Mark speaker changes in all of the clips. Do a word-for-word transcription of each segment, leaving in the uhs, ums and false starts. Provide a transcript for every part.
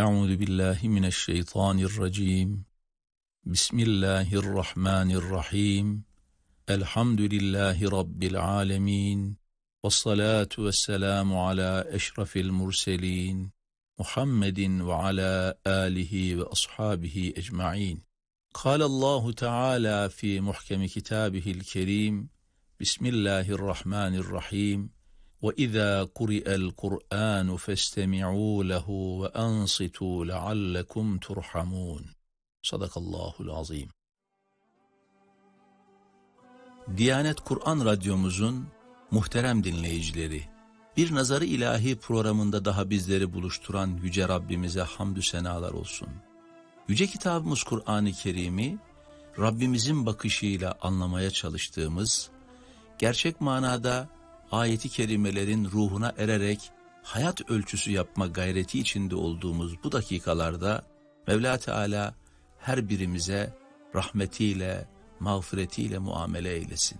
Speaker 1: Euzu billahi mineşşeytanirracim. Bismillahirrahmanirrahim. Elhamdülillahi rabbil alamin. Vessalatu vesselamu ala eşrafil murselin. Muhammedin ve ala alihi ve ashabihi ecmaîn. Kâlallahu Teala fi muhkemi kitâbihil kerîm. Bismillahirrahmanirrahim. وَإِذَا قُرِئَ الْقُرْآنُ فَاسْتَمِعُوا لَهُ وَأَنصِتُوا لَعَلَّكُمْ تُرْحَمُونَ. Sadakallahul azim. Diyanet Kur'an Radyomuzun muhterem dinleyicileri, bir Nazarı İlahi programında daha bizleri buluşturan Yüce Rabbimize hamdü senalar olsun. Yüce kitabımız Kur'an-ı Kerim'i Rabbimizin bakışıyla anlamaya çalıştığımız, gerçek manada ayeti kerimelerin ruhuna ererek hayat ölçüsü yapma gayreti içinde olduğumuz bu dakikalarda Mevla Teala her birimize rahmetiyle, mağfiretiyle muamele eylesin.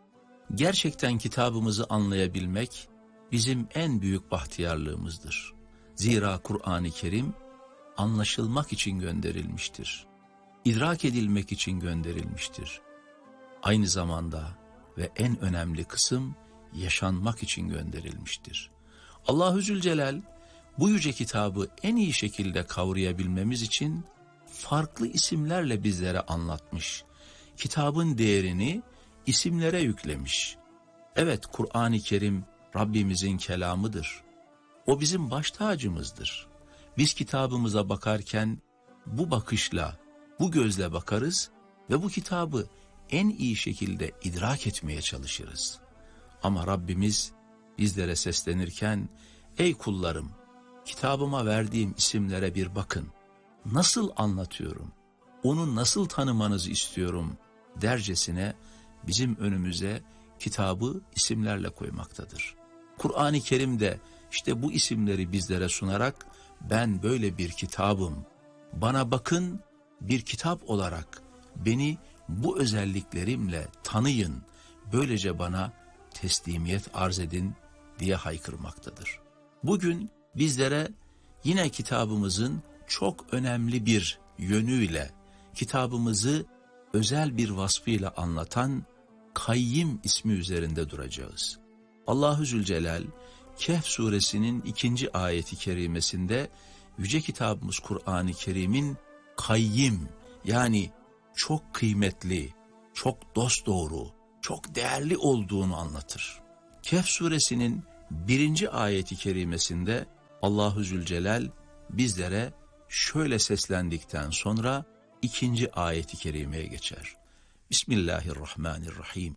Speaker 1: Gerçekten kitabımızı anlayabilmek bizim en büyük bahtiyarlığımızdır. Zira Kur'an-ı Kerim anlaşılmak için gönderilmiştir. İdrak edilmek için gönderilmiştir. Aynı zamanda ve en önemli kısım yaşanmak için gönderilmiştir. Allahu Zülcelal bu yüce kitabı en iyi şekilde kavrayabilmemiz için farklı isimlerle bizlere anlatmış. Kitabın değerini isimlere yüklemiş. Evet, Kur'an-ı Kerim Rabbimizin kelamıdır. O bizim baş tacımızdır. Biz kitabımıza bakarken bu bakışla, bu gözle bakarız ve bu kitabı en iyi şekilde idrak etmeye çalışırız. Ama Rabbimiz bizlere seslenirken, ey kullarım, kitabıma verdiğim isimlere bir bakın. Nasıl anlatıyorum, onu nasıl tanımanızı istiyorum dercesine bizim önümüze kitabı isimlerle koymaktadır. Kur'an-ı Kerim de işte bu isimleri bizlere sunarak, ben böyle bir kitabım, bana bakın, bir kitap olarak beni bu özelliklerimle tanıyın, böylece bana teslimiyet arz edin diye haykırmaktadır. Bugün bizlere yine kitabımızın çok önemli bir yönüyle, kitabımızı özel bir vasfıyla anlatan Kayyim ismi üzerinde duracağız. Allahu Zülcelal Kehf suresinin ikinci ayeti kerimesinde yüce kitabımız Kur'an-ı Kerim'in Kayyim, yani çok kıymetli, çok dosdoğru, çok değerli olduğunu anlatır. Kehf suresinin birinci ayeti kerimesinde Allahu Zülcelal bizlere şöyle seslendikten sonra ikinci ayeti kerimeye geçer. Bismillahirrahmanirrahim.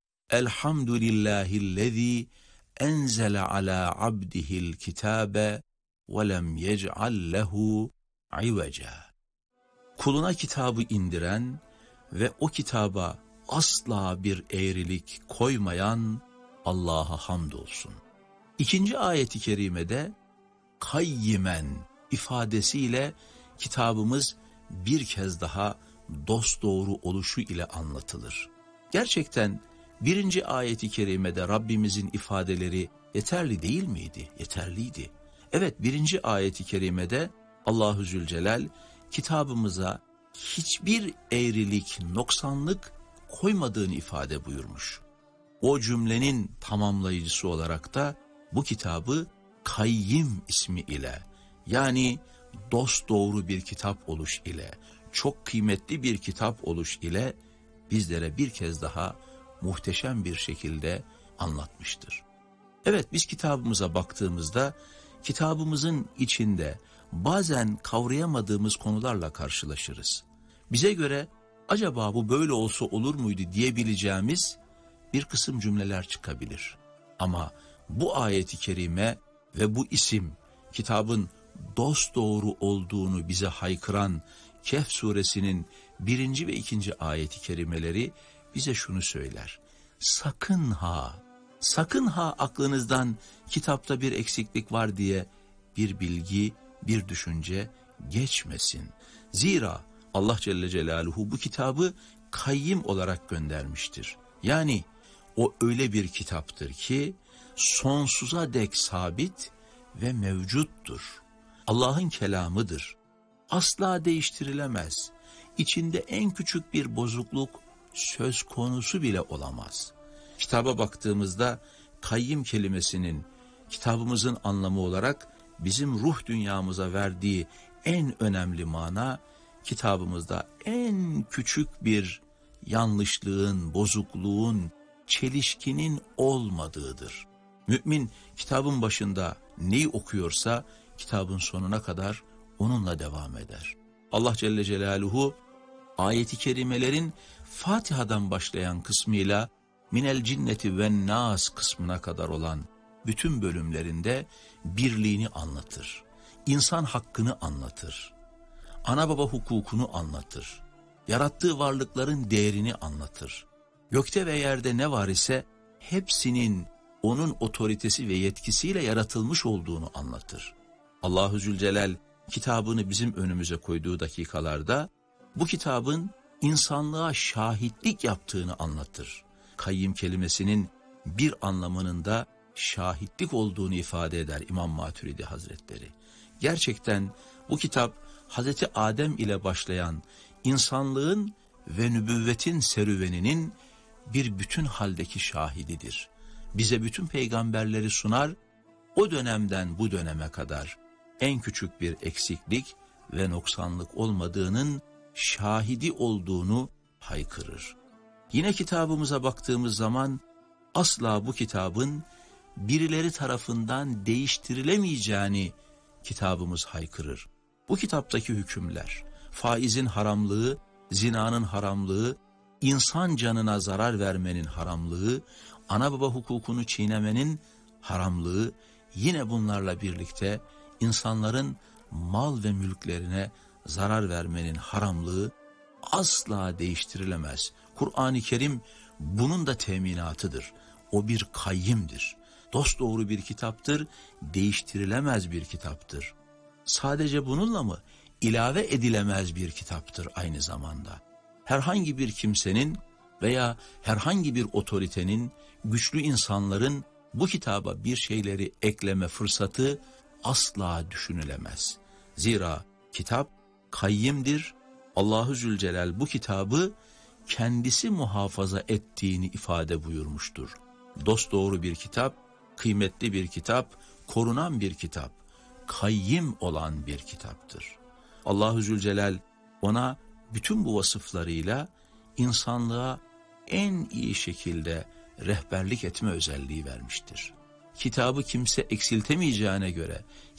Speaker 1: Elhamdülillahillezî enzele ala abdihil kitâbe ve lem yec'al lehu iveca. Kuluna kitabı indiren ve o kitaba asla bir eğrilik koymayan Allah'a hamdolsun. İkinci ayeti kerimede kayyimen ifadesiyle kitabımız bir kez daha dosdoğru oluşu ile anlatılır. Gerçekten birinci ayeti kerimede Rabbimizin ifadeleri yeterli değil miydi? Yeterliydi. Evet, birinci ayeti kerimede Allahu Zülcelal kitabımıza hiçbir eğrilik, noksanlık koymadığını ifade buyurmuş. O cümlenin tamamlayıcısı olarak da bu kitabı Kayyim ismi ile, yani dosdoğru bir kitap oluş ile, çok kıymetli bir kitap oluş ile bizlere bir kez daha muhteşem bir şekilde anlatmıştır. Evet, biz kitabımıza baktığımızda kitabımızın içinde bazen kavrayamadığımız konularla karşılaşırız. Bize göre acaba bu böyle olsa olur muydu diyebileceğimiz bir kısım cümleler çıkabilir. Ama bu ayeti kerime ve bu isim kitabın dosdoğru olduğunu bize haykıran Kehf suresinin birinci ve ikinci ayeti kerimeleri bize şunu söyler. Sakın ha, sakın ha aklınızdan kitapta bir eksiklik var diye bir bilgi, bir düşünce geçmesin. Zira Allah Celle Celaluhu bu kitabı kayyim olarak göndermiştir. Yani o öyle bir kitaptır ki sonsuza dek sabit ve mevcuttur. Allah'ın kelamıdır. Asla değiştirilemez. İçinde en küçük bir bozukluk söz konusu bile olamaz. Kitaba baktığımızda kayyim kelimesinin kitabımızın anlamı olarak bizim ruh dünyamıza verdiği en önemli mana, kitabımızda en küçük bir yanlışlığın, bozukluğun, çelişkinin olmadığıdır. Mümin kitabın başında neyi okuyorsa kitabın sonuna kadar onunla devam eder. Allah Celle Celaluhu ayeti kerimelerin Fatiha'dan başlayan kısmıyla minel cinneti ve nas kısmına kadar olan bütün bölümlerinde birliğini anlatır. İnsan hakkını anlatır. Ana baba hukukunu anlatır. Yarattığı varlıkların değerini anlatır. Gökte ve yerde ne var ise hepsinin onun otoritesi ve yetkisiyle yaratılmış olduğunu anlatır. Allahu Zülcelal kitabını bizim önümüze koyduğu dakikalarda bu kitabın insanlığa şahitlik yaptığını anlatır. Kayyim kelimesinin bir anlamının da şahitlik olduğunu ifade eder İmam Maturidi Hazretleri. Gerçekten bu kitap Hazreti Adem ile başlayan insanlığın ve nübüvvetin serüveninin bir bütün haldeki şahididir. Bize bütün peygamberleri sunar, o dönemden bu döneme kadar en küçük bir eksiklik ve noksanlık olmadığının şahidi olduğunu haykırır. Yine kitabımıza baktığımız zaman asla bu kitabın birileri tarafından değiştirilemeyeceğini kitabımız haykırır. Bu kitaptaki hükümler, faizin haramlığı, zinanın haramlığı, insan canına zarar vermenin haramlığı, ana baba hukukunu çiğnemenin haramlığı, yine bunlarla birlikte insanların mal ve mülklerine zarar vermenin haramlığı asla değiştirilemez. Kur'an-ı Kerim bunun da teminatıdır. O bir kayyimdir. Dosdoğru bir kitaptır, değiştirilemez bir kitaptır. Sadece bununla mı? İlave edilemez bir kitaptır aynı zamanda. Herhangi bir kimsenin veya herhangi bir otoritenin, güçlü insanların bu kitaba bir şeyleri ekleme fırsatı asla düşünülemez. Zira kitap kayyimdir. Allahu Zülcelal bu kitabı kendisi muhafaza ettiğini ifade buyurmuştur. Dosdoğru bir kitap, kıymetli bir kitap, korunan bir kitap, kayyim olan bir kitaptır. Allahu Zülcelal ona bütün bu vasıflarıyla insanlığa en iyi şekilde rehberlik etme özelliği vermiştir. Kitabı kimse eksiltemeyeceğine göre,